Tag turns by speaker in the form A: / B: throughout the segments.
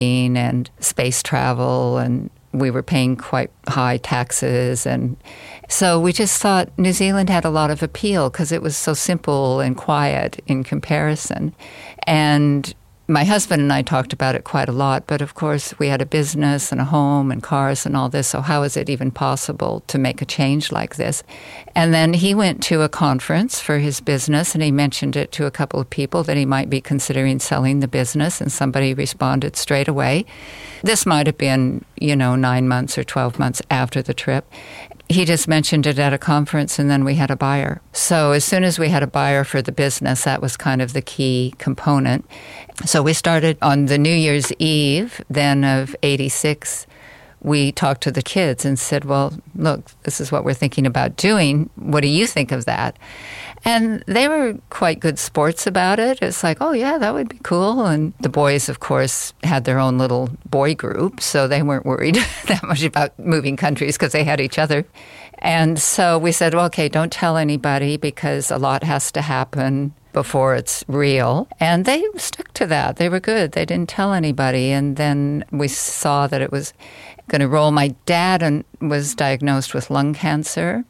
A: and space travel, and we were paying quite high taxes. And so we just thought New Zealand had a lot of appeal because it was so simple and quiet in comparison. And my husband and I talked about it quite a lot, but of course we had a business and a home and cars and all this, so how is it even possible to make a change like this? And then he went to a conference for his business, and he mentioned it to a couple of people that he might be considering selling the business, and somebody responded straight away. This might have been, 9 months or 12 months after the trip. He just mentioned it at a conference, and then we had a buyer. So as soon as we had a buyer for the business, that was kind of the key component. So we started on the New Year's Eve, then of 86. We talked to the kids and said, well, look, this is what we're thinking about doing. What do you think of that? And they were quite good sports about it. It's like, oh, yeah, that would be cool. And the boys, of course, had their own little boy group, so they weren't worried that much about moving countries because they had each other. And so we said, well, okay, don't tell anybody because a lot has to happen before it's real. And they stuck to that. They were good. They didn't tell anybody. And then we saw that it was going to roll. My dad was diagnosed with lung cancer.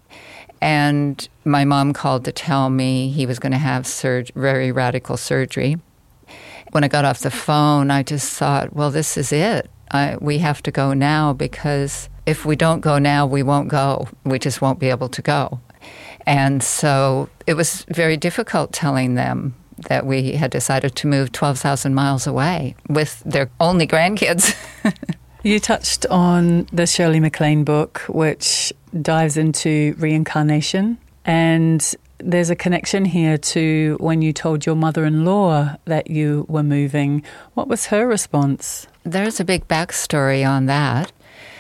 A: And my mom called to tell me he was going to have very radical surgery. When I got off the phone, I just thought, well, this is it. We have to go now because if we don't go now, we won't go. We just won't be able to go. And so it was very difficult telling them that we had decided to move 12,000 miles away with their only grandkids.
B: You touched on the Shirley MacLaine book, which dives into reincarnation. And there's a connection here to when you told your mother-in-law that you were moving. What was her response?
A: There's a big backstory on that.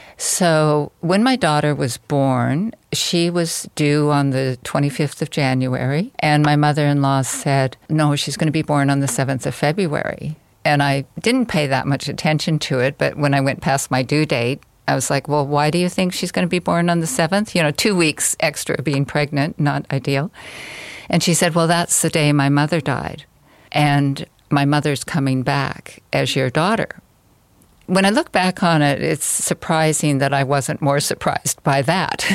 A: So when my daughter was born, she was due on the 25th of January. And my mother-in-law said, no, she's going to be born on the 7th of February. And I didn't pay that much attention to it, but when I went past my due date, I was like, well, why do you think she's going to be born on the 7th? 2 weeks extra being pregnant, not ideal. And she said, well, that's the day my mother died. And my mother's coming back as your daughter. When I look back on it, it's surprising that I wasn't more surprised by that.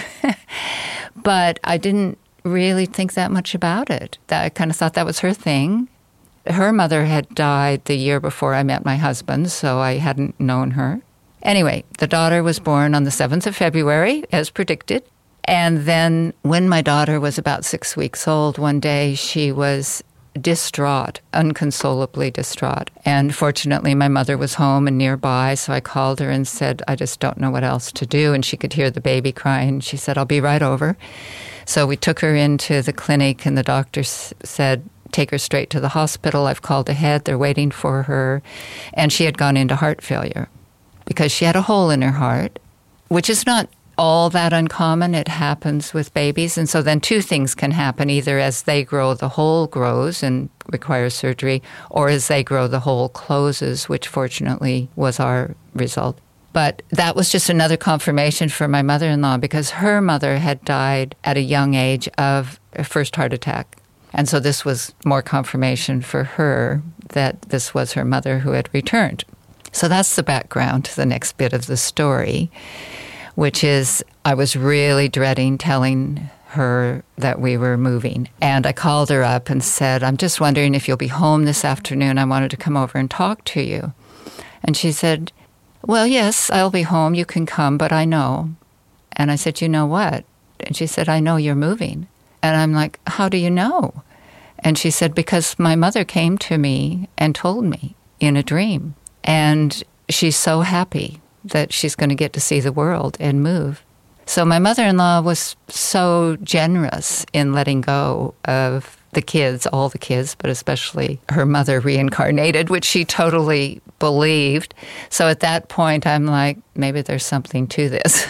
A: But I didn't really think that much about it. I kind of thought that was her thing. Her mother had died the year before I met my husband, so I hadn't known her. Anyway, the daughter was born on the 7th of February, as predicted. And then when my daughter was about 6 weeks old, one day she was distraught, unconsolably distraught. And fortunately, my mother was home and nearby, so I called her and said, I just don't know what else to do. And she could hear the baby crying. She said, I'll be right over. So we took her into the clinic, and the doctor said, take her straight to the hospital. I've called ahead. They're waiting for her. And she had gone into heart failure because she had a hole in her heart, which is not all that uncommon. It happens with babies. And so then two things can happen. Either as they grow, the hole grows and requires surgery, or as they grow, the hole closes, which fortunately was our result. But that was just another confirmation for my mother-in-law because her mother had died at a young age of a first heart attack. And so this was more confirmation for her that this was her mother who had returned. So that's the background to the next bit of the story, which is I was really dreading telling her that we were moving. And I called her up and said, I'm just wondering if you'll be home this afternoon. I wanted to come over and talk to you. And she said, well, yes, I'll be home. You can come, but I know. And I said, you know what? And she said, I know you're moving. And I'm like, how do you know? And she said, because my mother came to me and told me in a dream. And she's so happy that she's going to get to see the world and move. So my mother-in-law was so generous in letting go of the kids, all the kids, but especially her mother reincarnated, which she totally believed. So at that point, I'm like, maybe there's something to this.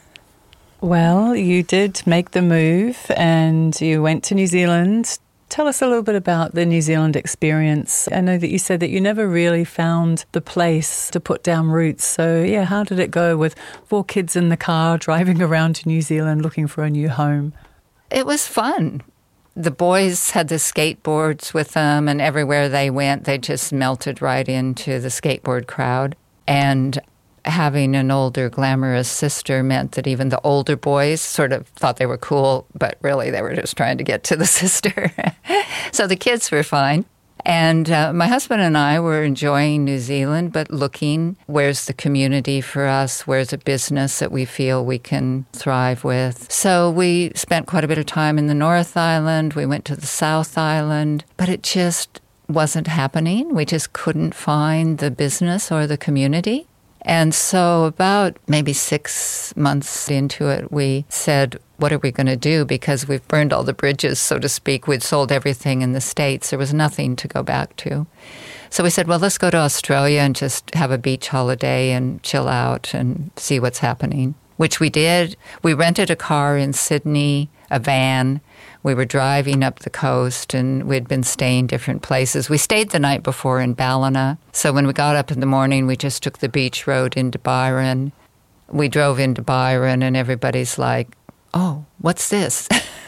B: Well, you did make the move and you went to New Zealand. Tell us a little bit about the New Zealand experience. I know that you said that you never really found the place to put down roots. So, yeah, how did it go with 4 kids in the car driving around to New Zealand looking for a new home?
A: It was fun. The boys had the skateboards with them, and everywhere they went, they just melted right into the skateboard crowd. And having an older, glamorous sister meant that even the older boys sort of thought they were cool, but really they were just trying to get to the sister. So the kids were fine. And my husband and I were enjoying New Zealand, but looking, where's the community for us? Where's a business that we feel we can thrive with? So we spent quite a bit of time in the North Island. We went to the South Island, but it just wasn't happening. We just couldn't find the business or the community. And so about maybe 6 months into it, we said, what are we going to do? Because we've burned all the bridges, so to speak. We'd sold everything in the States. There was nothing to go back to. So we said, well, let's go to Australia and just have a beach holiday and chill out and see what's happening, which we did. We rented a car in Sydney, a van. We were driving up the coast, and we'd been staying different places. We stayed the night before in Ballina. So when we got up in the morning, we just took the beach road into Byron. We drove into Byron, and everybody's like, oh, what's this?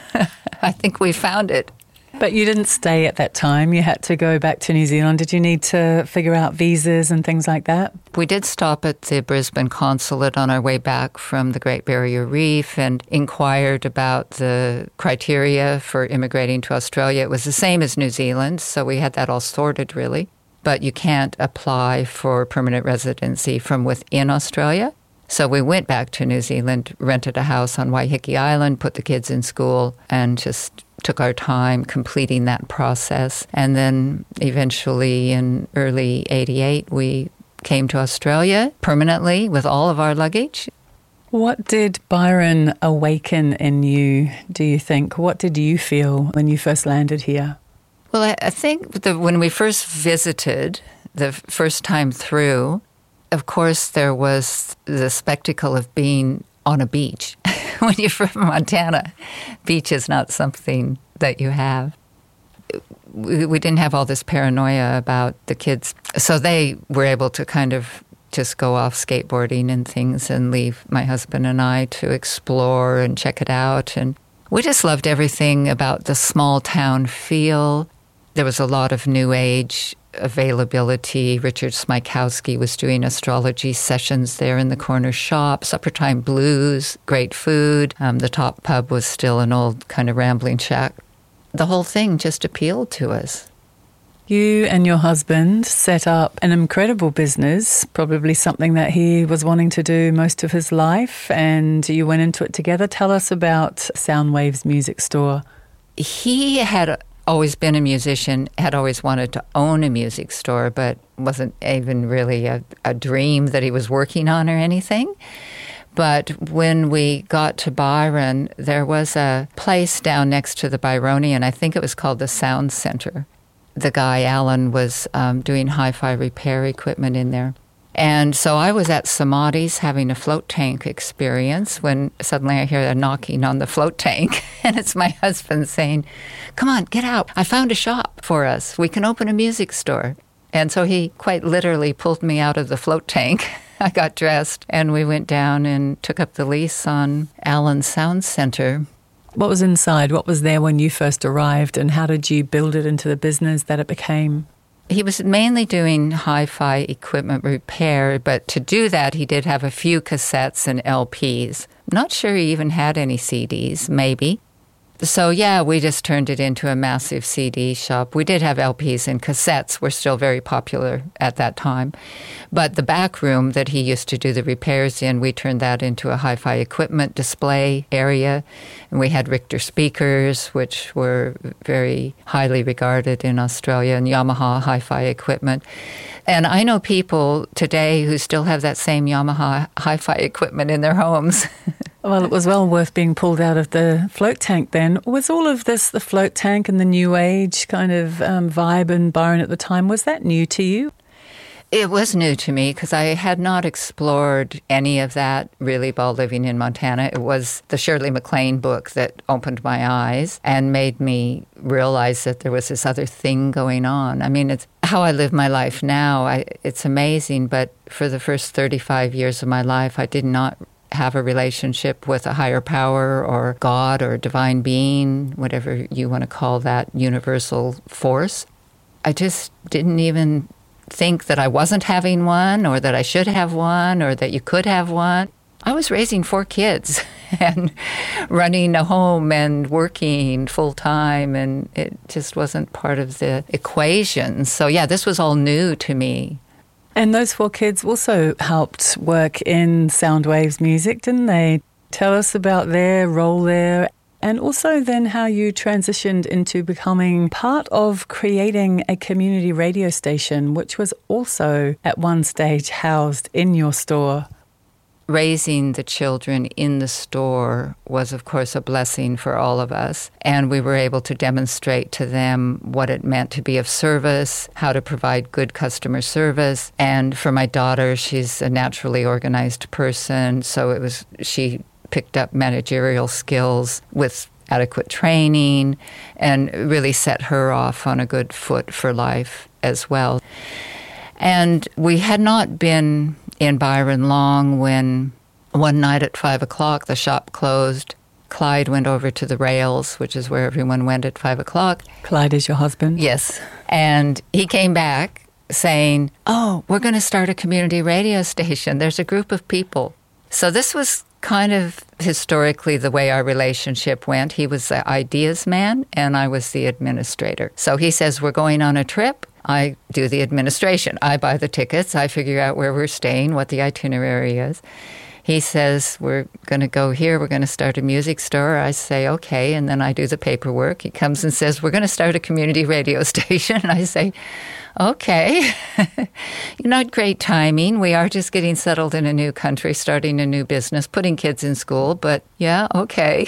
A: I think we found it.
B: But you didn't stay at that time. You had to go back to New Zealand. Did you need to figure out visas and things like that?
A: We did stop at the Brisbane consulate on our way back from the Great Barrier Reef and inquired about the criteria for immigrating to Australia. It was the same as New Zealand, so we had that all sorted, really. But you can't apply for permanent residency from within Australia. So we went back to New Zealand, rented a house on Waiheke Island, put the kids in school, and just took our time completing that process. And then eventually in early 88, we came to Australia permanently with all of our luggage.
B: What did Byron awaken in you, do you think? What did you feel when you first landed here?
A: Well, I think that when we first visited, the first time through, of course, there was the spectacle of being on a beach. When you're from Montana, beach is not something that you have. We didn't have all this paranoia about the kids. So they were able to kind of just go off skateboarding and things and leave my husband and I to explore and check it out. And we just loved everything about the small town feel. There was a lot of new age availability. Richard Smykowski was doing astrology sessions there in the corner shop. Suppertime blues, great food. The top pub was still an old kind of rambling shack. The whole thing just appealed to us.
B: You and your husband set up an incredible business, probably something that he was wanting to do most of his life, and you went into it together. Tell us about Soundwaves Music Store.
A: He had always been a musician, had always wanted to own a music store, but wasn't even really a dream that he was working on or anything. But when we got to Byron, there was a place down next to the Byronian, I think it was called the Sound Center. The guy, Alan, was doing hi-fi repair equipment in there. And so I was at Samadhi's having a float tank experience when suddenly I hear a knocking on the float tank. And it's my husband saying, come on, get out. I found a shop for us. We can open a music store. And so he quite literally pulled me out of the float tank. I got dressed and we went down and took up the lease on Allen's Sound Center.
B: What was inside? What was there when you first arrived, and how did you build it into the business that it became?
A: He was mainly doing hi-fi equipment repair, but to do that, he did have a few cassettes and LPs. I'm not sure he even had any CDs, maybe. So, yeah, we just turned it into a massive CD shop. We did have LPs, and cassettes were still very popular at that time. But the back room that he used to do the repairs in, we turned that into a hi-fi equipment display area. And we had Richter speakers, which were very highly regarded in Australia, and Yamaha hi-fi equipment. And I know people today who still have that same Yamaha hi-fi equipment in their homes.
B: Well, it was well worth being pulled out of the float tank then. Was all of this, the float tank and the new age kind of vibe in Byron at the time, was that new to you?
A: It was new to me because I had not explored any of that really while living in Montana. It was the Shirley MacLaine book that opened my eyes and made me realize that there was this other thing going on. I mean, it's how I live my life now. It's amazing, but for the first 35 years of my life, I did not have a relationship with a higher power or God or divine being, whatever you want to call that universal force. I just didn't even think that I wasn't having one or that I should have one or that you could have one. I was raising 4 kids and running a home and working full-time, and it just wasn't part of the equation. So, yeah, this was all new to me.
B: And those 4 kids also helped work in Soundwaves Music, didn't they? Tell us about their role there, and also then how you transitioned into becoming part of creating a community radio station, which was also at one stage housed in your store.
A: Raising the children in the store was, of course, a blessing for all of us. And we were able to demonstrate to them what it meant to be of service, how to provide good customer service. And for my daughter, she's a naturally organized person, so she picked up managerial skills with adequate training and really set her off on a good foot for life as well. And we had not been in Byron long when one night at 5 o'clock the shop closed. Clyde went over to the rails, which is where everyone went at 5 o'clock.
B: Clyde is your husband?
A: Yes. And he came back saying, "Oh, we're going to start a community radio station. There's a group of people." So this was kind of historically the way our relationship went. He was the ideas man and I was the administrator. So he says, "We're going on a trip." I do the administration. I buy the tickets. I figure out where we're staying, what the itinerary is. He says, "We're going to go here. We're going to start a music store." I say, "Okay." And then I do the paperwork. He comes and says, "We're going to start a community radio station." And I say, "Okay." Not great timing. We are just getting settled in a new country, starting a new business, putting kids in school. But yeah, okay.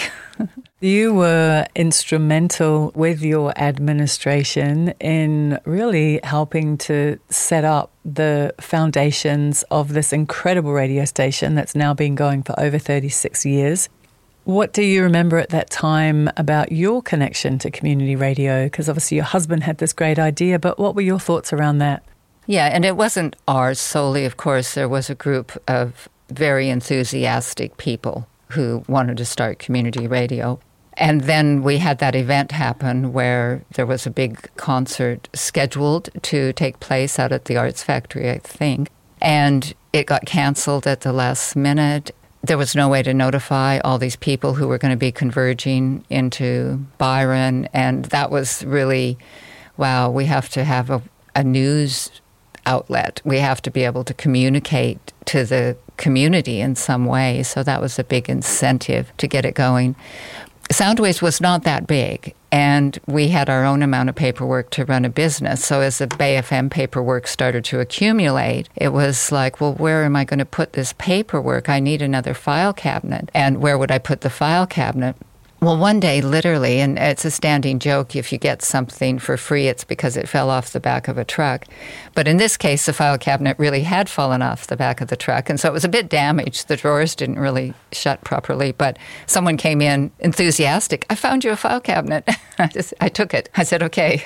B: You were instrumental with your administration in really helping to set up the foundations of this incredible radio station that's now been going for over 36 years. What do you remember at that time about your connection to community radio? Because obviously your husband had this great idea, but what were your thoughts around that?
A: Yeah, and it wasn't ours solely. Of course, there was a group of very enthusiastic people who wanted to start community radio. And then we had that event happen where there was a big concert scheduled to take place out at the Arts Factory, I think. And it got canceled at the last minute. There was no way to notify all these people who were going to be converging into Byron. And that was really, wow, we have to have a news outlet. We have to be able to communicate to the community in some way. So that was a big incentive to get it going. Soundwaves was not that big, and we had our own amount of paperwork to run a business. So as the Bay FM paperwork started to accumulate, it was like, well, where am I going to put this paperwork? I need another file cabinet. And where would I put the file cabinet? Well, one day, literally, and it's a standing joke, if you get something for free, it's because it fell off the back of a truck. But in this case, the file cabinet really had fallen off the back of the truck, and so it was a bit damaged. The drawers didn't really shut properly, but someone came in enthusiastic. "I found you a file cabinet." I took it. I said, "Okay."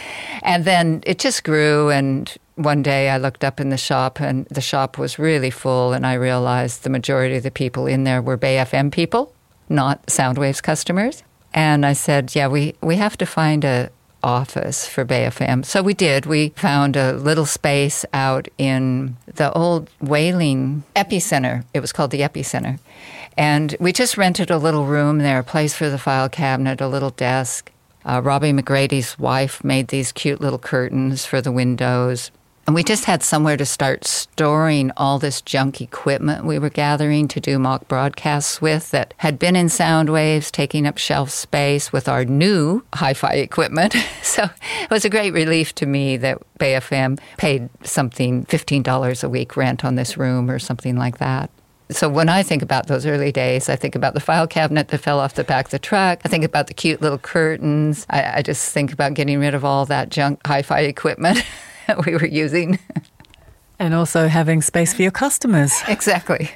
A: And then it just grew, and one day I looked up in the shop, and the shop was really full, and I realized the majority of the people in there were Bay FM people, not Soundwaves customers. And I said, yeah, we have to find a office for Bay FM. So we did. We found a little space out in the old whaling epicenter. It was called the Epicenter. And we just rented a little room there, a place for the file cabinet, a little desk. Robbie McGrady's wife made these cute little curtains for the windows. And we just had somewhere to start storing all this junk equipment we were gathering to do mock broadcasts with that had been in Soundwaves, taking up shelf space with our new hi-fi equipment. So it was a great relief to me that Bay FM paid something, $15 a week rent on this room or something like that. So when I think about those early days, I think about the file cabinet that fell off the back of the truck. I think about the cute little curtains. I just think about getting rid of all that junk hi-fi equipment that we were using.
B: And also having space for your customers.
A: Exactly.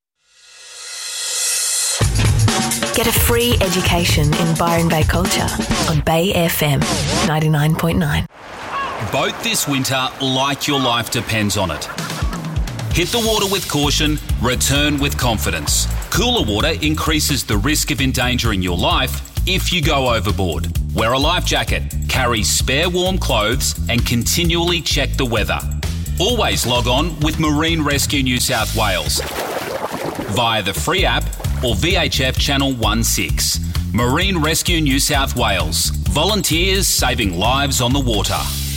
C: Get a free education in Byron Bay culture on Bay FM 99.9.
D: Boat this winter like your life depends on it. Hit the water with caution, return with confidence. Cooler water increases the risk of endangering your life if you go overboard. Wear a life jacket, carry spare warm clothes, and continually check the weather. Always log on with Marine Rescue New South Wales via the free app or VHF Channel 16. Marine Rescue New South Wales. Volunteers saving lives on the water.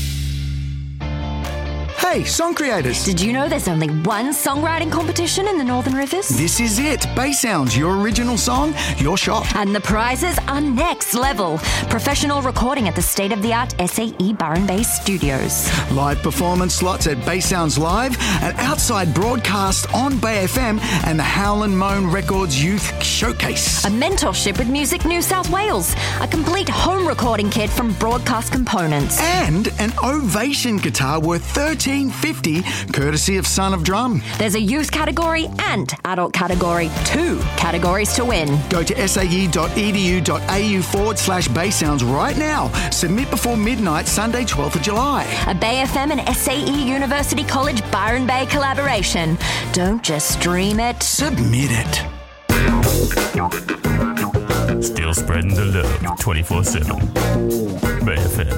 E: Hey, song creators!
F: Did you know there's only one songwriting competition in the Northern Rivers?
E: This is it. Bay Sounds, your original song, your shot.
F: And the prizes are next level. Professional recording at the state-of-the-art SAE Byron Bay Studios.
E: Live performance slots at Bay Sounds Live, an outside broadcast on Bay FM, and the Howlin' Moan Records Youth Showcase.
F: A mentorship with Music New South Wales. A complete home recording kit from Broadcast Components.
E: And an Ovation guitar worth $13.50, courtesy of Son of Drum.
F: There's a youth category and adult category. 2 categories to win.
E: Go to sae.edu.au/Bay Sounds right now. Submit before midnight, Sunday, 12th of July.
F: A Bay FM and SAE University College Byron Bay collaboration. Don't just stream it.
E: Submit it.
G: Still spreading the love 24/7. Bay FM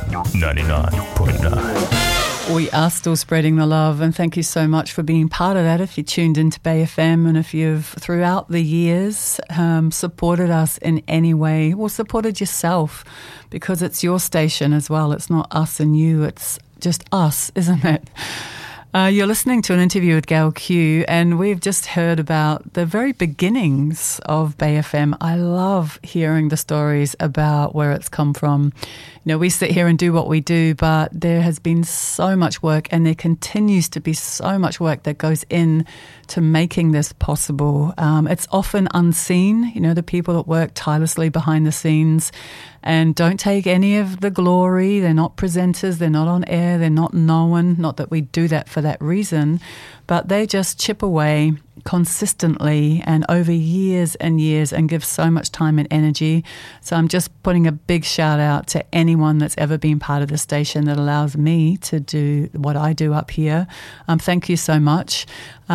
G: 99.9.
B: We are still spreading the love, and thank you so much for being part of that. If you tuned into Bay FM and if you've, throughout the years, supported us in any way, or supported yourself, because it's your station as well. It's not us and you, it's just us, isn't it? You're listening to an interview with Gail Q, and we've just heard about the very beginnings of Bay FM. I love hearing the stories about where it's come from. You know, we sit here and do what we do, but there has been so much work, and there continues to be so much work that goes in to making this possible. It's often unseen, you know, the people that work tirelessly behind the scenes and don't take any of the glory. They're not presenters, they're not on air, they're not known. Not that we do that for that reason, but they just chip away consistently and over years and years and give so much time and energy. So I'm just putting a big shout out to anyone that's ever been part of the station that allows me to do what I do up here. Thank you so much.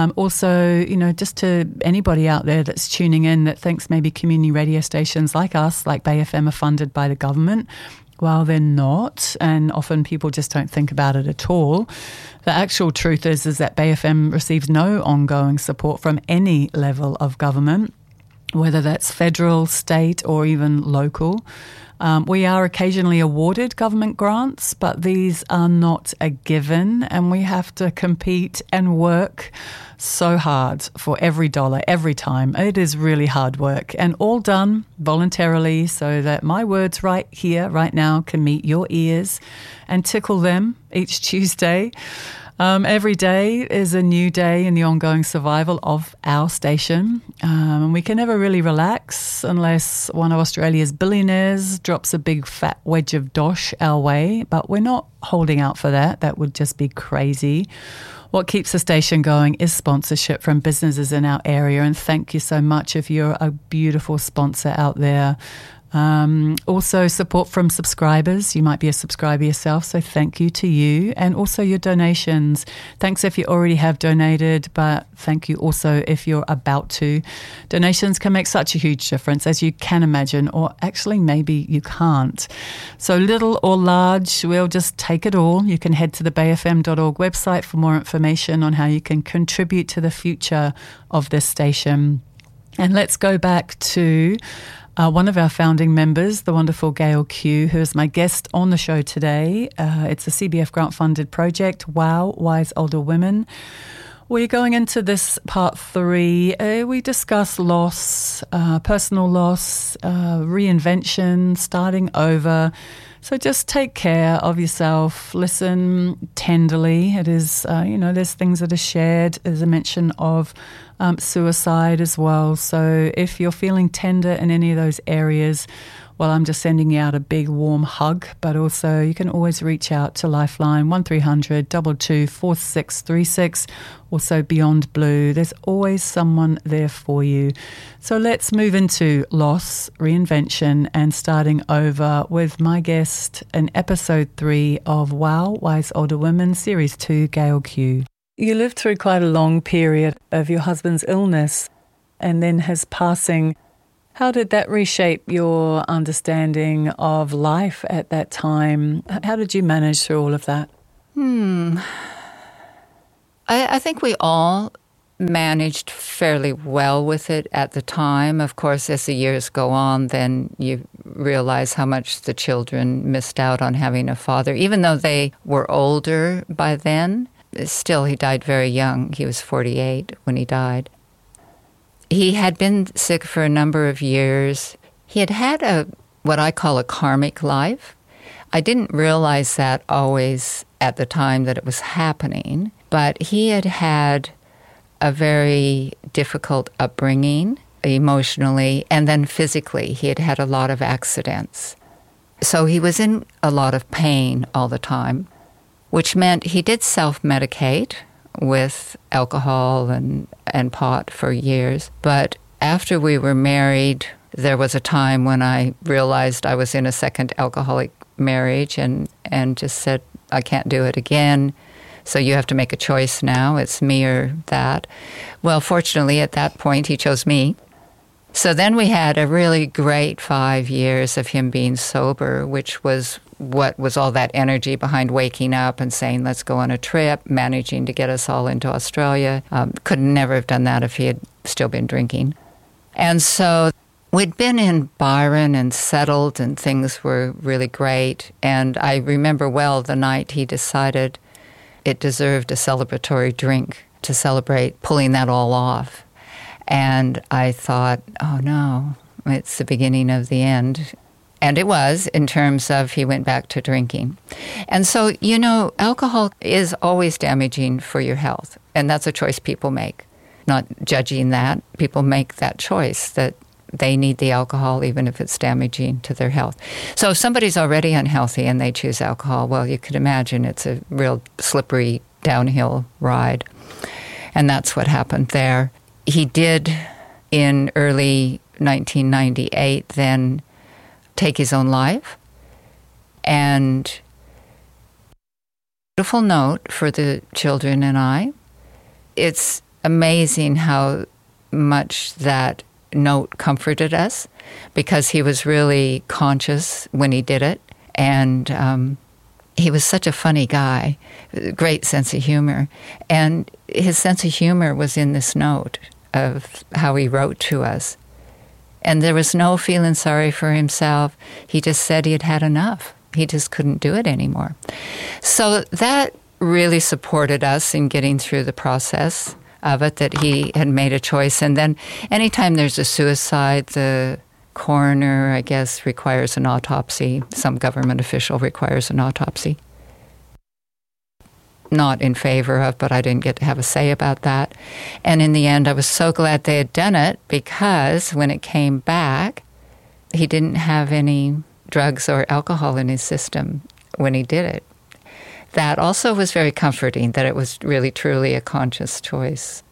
B: Also, you know, just to anybody out there that's tuning in that thinks maybe community radio stations like us, like Bay FM, are funded by the government. Well, they're not, and often people just don't think about it at all. The actual truth is that Bay FM receives no ongoing support from any level of government, whether that's federal, state, or even local. We are occasionally awarded government grants, but these are not a given, and we have to compete and work so hard for every dollar, every time. It is really hard work, and all done voluntarily so that my words right here, right now, can meet your ears and tickle them each Tuesday. Every day is a new day in the ongoing survival of our station. And we can never really relax unless one of Australia's billionaires drops a big fat wedge of dosh our way. But we're not holding out for that. That would just be crazy. What keeps the station going is sponsorship from businesses in our area. And thank you so much if you're a beautiful sponsor out there. Also support from subscribers. You might be a subscriber yourself, so thank you to you. And also your donations. Thanks if you already have donated, but thank you also if you're about to. Donations can make such a huge difference, as you can imagine, or actually maybe you can't. So little or large, we'll just take it all. You can head to the bayfm.org website for more information on how you can contribute to the future of this station. And let's go back to one of our founding members, the wonderful Gail Q, who is my guest on the show today. It's a CBF grant-funded project, WOW, Wise Older Women. We're going into this part 3. We discuss loss, personal loss, reinvention, starting over. So just take care of yourself. Listen tenderly. It is, there's things that are shared. There's a mention of suicide as well. So if you're feeling tender in any of those areas, well, I'm just sending you out a big warm hug, but also you can always reach out to Lifeline 1300 22 4636, also Beyond Blue. There's always someone there for you. So let's move into loss, reinvention, and starting over with my guest in episode 3 of WOW, Wise Older Women, Series 2, Gail Q. You lived through quite a long period of your husband's illness and then his passing. How did that reshape your understanding of life at that time? How did you manage through all of that?
A: I think we all managed fairly well with it at the time. Of course, as the years go on, then you realize how much the children missed out on having a father. Even though they were older by then, still he died very young. He was 48 when he died. He had been sick for a number of years. He had what I call a karmic life. I didn't realize that always at the time that it was happening, but he had a very difficult upbringing emotionally, and then physically. He had a lot of accidents. So he was in a lot of pain all the time, which meant he did self-medicate with alcohol and pot for years. But after we were married, there was a time when I realized I was in a second alcoholic marriage and just said, I can't do it again. So you have to make a choice now. It's me or that. Well, fortunately, at that point, he chose me. So then we had a really great 5 years of him being sober, which was what was all that energy behind waking up and saying, let's go on a trip, managing to get us all into Australia. Could never have done that if he had still been drinking. And so we'd been in Byron and settled, and things were really great. And I remember well the night he decided it deserved a celebratory drink to celebrate pulling that all off. And I thought, oh no, it's the beginning of the end. And it was, in terms of he went back to drinking. And so, alcohol is always damaging for your health. And that's a choice people make. Not judging that. People make that choice that they need the alcohol even if it's damaging to their health. So if somebody's already unhealthy and they choose alcohol, well, you could imagine it's a real slippery downhill ride. And that's what happened there. He did, in early 1998, then take his own life. And beautiful note for the children and I. It's amazing how much that note comforted us, because he was really conscious when he did it. And he was such a funny guy, great sense of humor. And his sense of humor was in this note of how he wrote to us. And there was no feeling sorry for himself. He just said he had had enough. He just couldn't do it anymore. So that really supported us in getting through the process of it, that he had made a choice. And then anytime there's a suicide, the coroner, I guess, requires an autopsy. Some government official requires an autopsy. Not in favor of, but I didn't get to have a say about that. And in the end, I was so glad they had done it, because when it came back, he didn't have any drugs or alcohol in his system when he did it. That also was very comforting, that it was really, truly a conscious choice.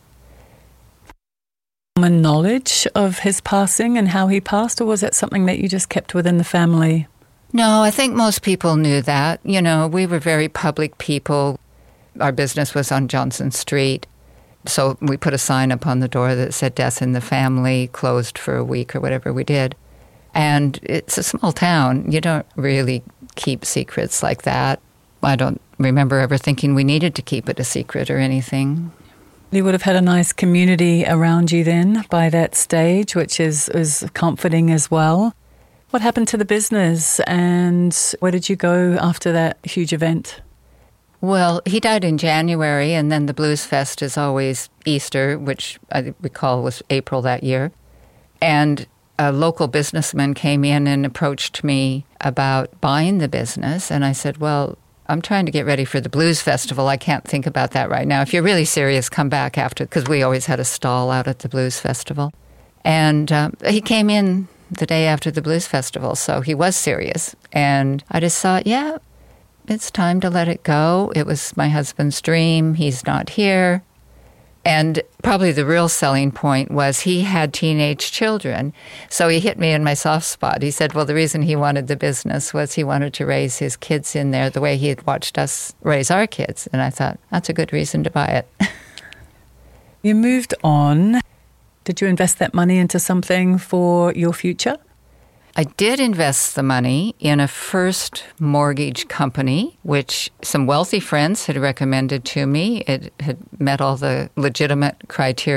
B: Common knowledge of his passing and how he passed, or was it something that you just kept within the family?
A: No, I think most people knew that. We were very public people. Our business was on Johnson Street, so we put a sign up on the door that said death in the family, closed for a week or whatever we did. And it's a small town. You don't really keep secrets like that. I don't remember ever thinking we needed to keep it a secret or anything.
B: You would have had a nice community around you then by that stage, which is comforting as well. What happened to the business, and where did you go after that huge event?
A: Well, he died in January, and then the Blues Fest is always Easter, which I recall was April that year. And a local businessman came in and approached me about buying the business, and I said, well, I'm trying to get ready for the Blues Festival. I can't think about that right now. If you're really serious, come back after, because we always had a stall out at the Blues Festival. And he came in the day after the Blues Festival, so he was serious. And I just thought, yeah, it's time to let it go. It was my husband's dream. He's not here. And probably the real selling point was he had teenage children. So he hit me in my soft spot. He said, well, the reason he wanted the business was he wanted to raise his kids in there the way he had watched us raise our kids. And I thought, that's a good reason to buy it.
B: You moved on. Did you invest that money into something for your future?
A: I did invest the money in a first mortgage company, which some wealthy friends had recommended to me. It had met all the legitimate criteria